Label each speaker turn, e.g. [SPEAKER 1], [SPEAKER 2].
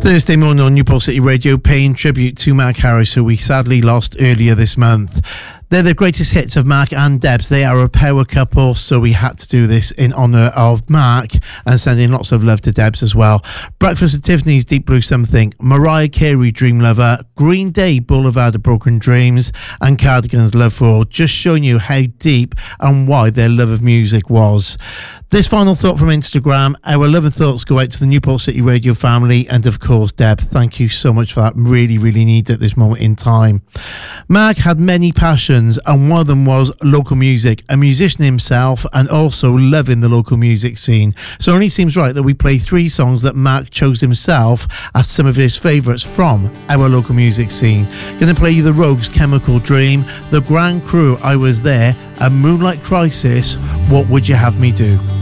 [SPEAKER 1] Thursday morning on Newport City Radio, paying tribute to Mark Harris, who we sadly lost earlier this month. They're the greatest hits of Mark and Debs. They are a power couple, so we had to do this in honour of Mark and sending lots of love to Debs as well. Breakfast at Tiffany's, Deep Blue Something, Mariah Carey, Dream Lover, Green Day, Boulevard of Broken Dreams, and Cardigans, Love for All, just showing you how deep and wide their love of music was. This final thought from Instagram, our love and thoughts go out to the Newport City Radio family and of course Deb. Thank you so much for that. Really, really need it at this moment in time. Mark had many passions and one of them was local music, a musician himself and also loving the local music scene. So it only seems right that we play 3 songs that Mark chose himself as some of his favourites from our local music scene. Going to play you the Rogues, Chemical Dream, the Grand Crew, I Was There, and Moonlight Crisis, What Would You Have Me Do?